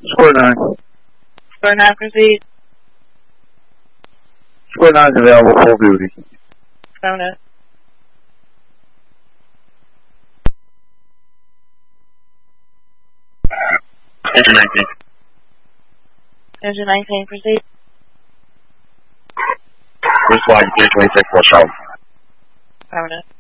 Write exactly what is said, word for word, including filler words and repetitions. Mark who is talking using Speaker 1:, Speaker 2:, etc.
Speaker 1: Square nine.
Speaker 2: Square nine, proceed.
Speaker 1: Square nine is available full duty.
Speaker 2: Affirmative.
Speaker 3: Engine nineteen.
Speaker 2: Engine nineteen, proceed.
Speaker 3: This line three twenty-six, watch out.
Speaker 2: Affirmative.